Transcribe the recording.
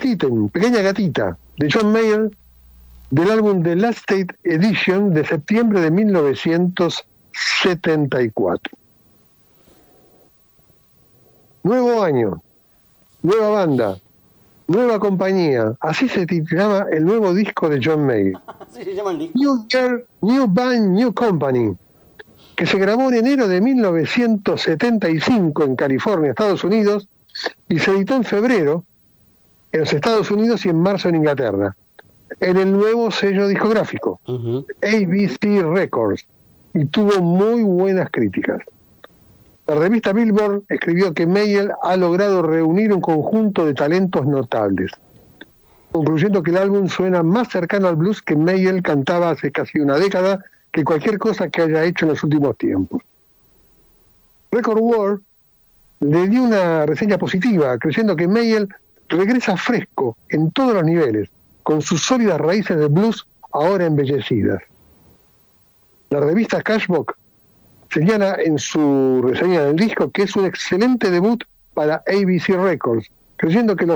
Kitten, Pequeña Gatita, de John Mayall, del álbum The Last State Edition de septiembre de 1974. Nuevo año, nueva banda, nueva compañía, así se titulaba el nuevo disco de John Mayall. Así se llama el disco. New Year, New Band, New Company, que se grabó en enero de 1975 en California, Estados Unidos, y se editó en febrero en los Estados Unidos y en marzo en Inglaterra, en el nuevo sello discográfico, ABC Records, y tuvo muy buenas críticas. La revista Billboard escribió que Mayall ha logrado reunir un conjunto de talentos notables, concluyendo que el álbum suena más cercano al blues que Mayall cantaba hace casi una década que cualquier cosa que haya hecho en los últimos tiempos. Record World le dio una reseña positiva, creyendo que Mayall regresa fresco en todos los niveles, con sus sólidas raíces de blues ahora embellecidas. La revista Cashbox señala en su reseña del disco que es un excelente debut para ABC Records, creyendo que los